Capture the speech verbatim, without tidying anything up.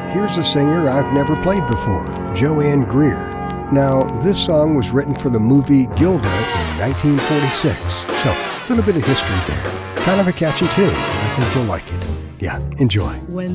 here's a singer I've never played before, Joanne Greer. Now, this song was written for the movie Gilda in nineteen forty-six, so a little bit of history there. Kind of a catchy tune. I think you'll like it. Yeah, enjoy. When